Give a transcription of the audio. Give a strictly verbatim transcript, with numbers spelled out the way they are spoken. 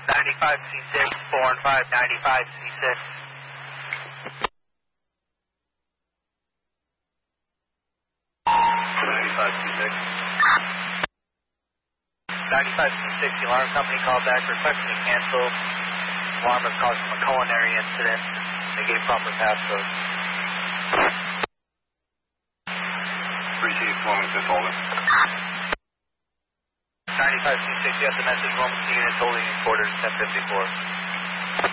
ninety-five C six, four one five, ninety-five C six. ninety-five C six. ninety-five C six, the alarm company called back requesting to cancel. Alarm was caused from a culinary incident. They gave proper passcode. Received, Wilmington, Holden. ninety-five C six, you have the message, Wilmington units holding in quarters, ten fifty-four.